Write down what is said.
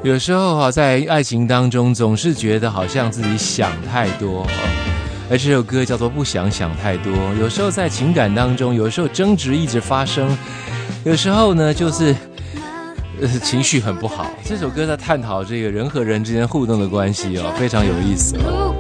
有时候在爱情当中总是觉得好像自己想太多而这首歌叫做不想想太多。有时候在情感当中，有时候争执一直发生，有时候呢就是情绪很不好。这首歌在探讨这个人和人之间互动的关系非常有意思